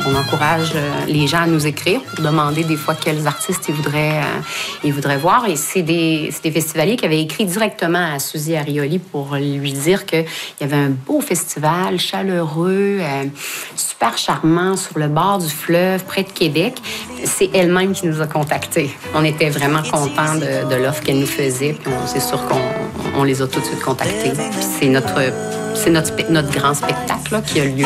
On encourage les gens à nous écrire pour demander des fois quels artistes ils voudraient voir. Et c'est des festivaliers qui avaient écrit directement à Suzy Arioli pour lui dire qu'il y avait un beau festival, chaleureux, super charmant, sur le bord du fleuve, près de Québec. C'est elle-même qui nous a contactés. On était vraiment contents de l'offre qu'elle nous faisait. Puis c'est sûr qu'on les a tout de suite contactés. Puis c'est notre grand spectacle là, qui a lieu